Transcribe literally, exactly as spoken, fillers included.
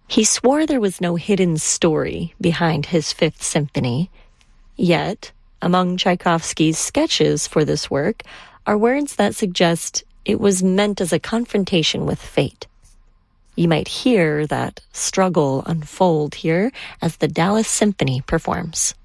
He swore there was no hidden story behind his Fifth Symphony. Yet, among Tchaikovsky's sketches for this work are words that suggest it was meant as a confrontation with fate. You might hear that struggle unfold here as the Dallas Symphony performs.